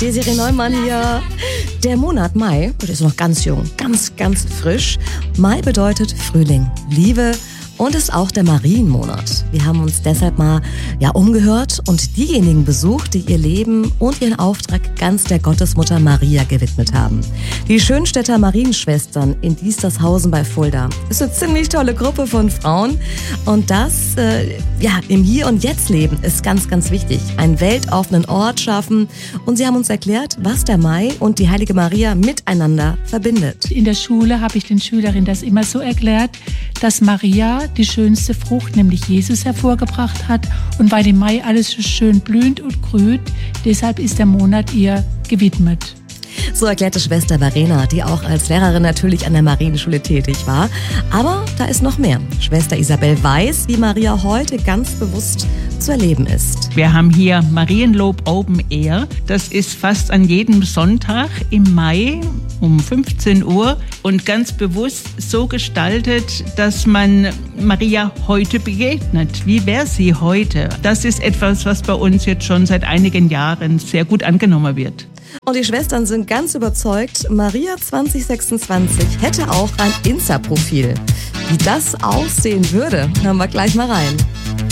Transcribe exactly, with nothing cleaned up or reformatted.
Desiree Neumann hier. Der Monat Mai, der ist noch ganz jung, ganz, ganz frisch. Mai bedeutet Frühling, Liebe und ist auch der Marienmonat. Wir haben uns deshalb mal ja, umgehört und diejenigen besucht, die ihr Leben und ihren Auftrag ganz der Gottesmutter Maria gewidmet haben. Die Schönstädter Marienschwestern in Diestershausen bei Fulda. Ist eine ziemlich tolle Gruppe von Frauen und das äh, ja, im Hier und Jetzt leben ist ganz, ganz wichtig. Einen weltoffenen Ort schaffen und sie haben uns erklärt, was der Mai und die Heilige Maria miteinander verbindet. In der Schule habe ich den Schülerinnen das immer so erklärt, dass Maria die schönste Frucht, nämlich Jesus, hervorgebracht hat. Und weil im Mai alles so schön blüht und grünt, deshalb ist der Monat ihr gewidmet. So erklärte Schwester Verena, die auch als Lehrerin natürlich an der Marienschule tätig war. Aber da ist noch mehr. Schwester Isabel weiß, wie Maria heute ganz bewusst zu erleben ist. Wir haben hier Marienlob Open Air. Das ist fast an jedem Sonntag im Mai um fünfzehn Uhr und ganz bewusst so gestaltet, dass man Maria heute begegnet. Wie wäre sie heute? Das ist etwas, was bei uns jetzt schon seit einigen Jahren sehr gut angenommen wird. Und die Schwestern sind ganz überzeugt, Maria zwanzig sechsundzwanzig hätte auch ein Insta-Profil. Wie das aussehen würde, hören wir gleich mal rein.